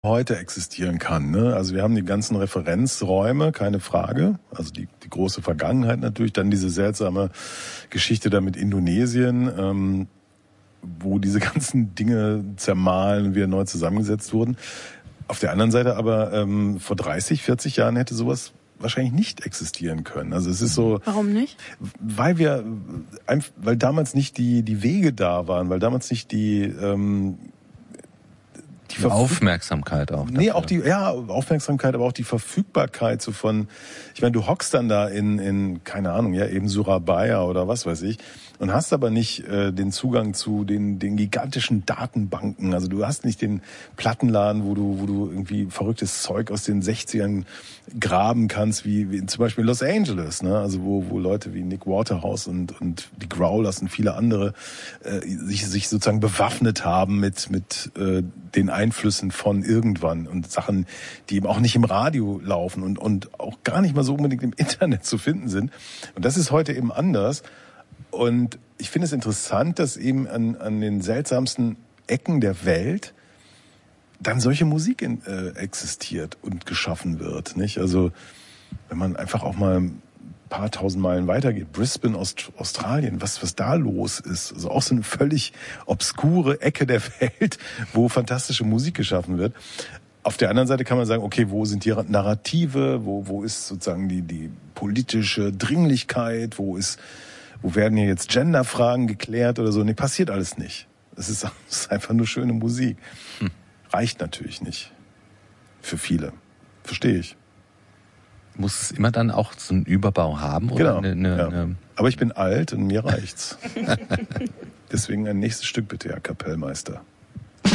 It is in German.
heute existieren kann. Ne? Also wir haben die ganzen Referenzräume, keine Frage. Also die große Vergangenheit natürlich. Dann diese seltsame Geschichte da mit Indonesien, wo diese ganzen Dinge zermahlen und wieder neu zusammengesetzt wurden. Auf der anderen Seite aber vor 30, 40 Jahren hätte sowas wahrscheinlich nicht existieren können. Also es ist so. Warum nicht? Weil damals nicht die Wege da waren, weil damals nicht die Aufmerksamkeit auch. Nee, auch Aufmerksamkeit, aber auch die Verfügbarkeit so von, ich meine, du hockst dann da in keine Ahnung, ja, eben Surabaya oder was weiß ich, und hast aber nicht den Zugang zu den gigantischen Datenbanken. Also du hast nicht den Plattenladen, wo du irgendwie verrücktes Zeug aus den 60ern graben kannst, wie zum Beispiel in Los Angeles, ne? Also wo Leute wie Nick Waterhouse und die Growlers und viele andere sich sozusagen bewaffnet haben mit den Einflüssen von irgendwann und Sachen, die eben auch nicht im Radio laufen und auch gar nicht mal so unbedingt im Internet zu finden sind. Und das ist heute eben anders. Und ich finde es interessant, dass eben an den seltsamsten Ecken der Welt dann solche Musik existiert und geschaffen wird, nicht? Also wenn man einfach auch mal ein paar tausend Meilen weitergeht, Brisbane, Australien, was da los ist, also auch so eine völlig obskure Ecke der Welt, wo fantastische Musik geschaffen wird. Auf der anderen Seite kann man sagen, okay, wo sind die Narrative, wo ist sozusagen die politische Dringlichkeit, wo werden hier jetzt Genderfragen geklärt oder so? Nee, passiert alles nicht. Es ist einfach nur schöne Musik. Reicht natürlich nicht. Für viele. Verstehe ich. Muss es immer dann auch so einen Überbau haben? Oder genau. Ja. Aber ich bin alt und mir reicht's. Deswegen ein nächstes Stück bitte, Herr Kapellmeister.